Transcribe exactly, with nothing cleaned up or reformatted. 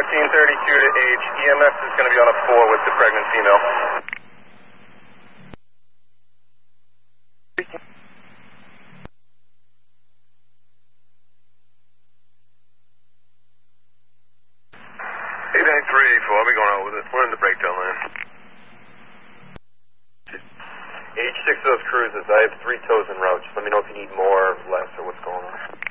fourteen thirty-two to H. E M S is going to be on a four with the pregnant female. eight nine three eight four, I'll be going out with it. We're in the breakdown lane. H six of those cruises, I have three tows en route. Just let me know if you need more, less, or what's going on.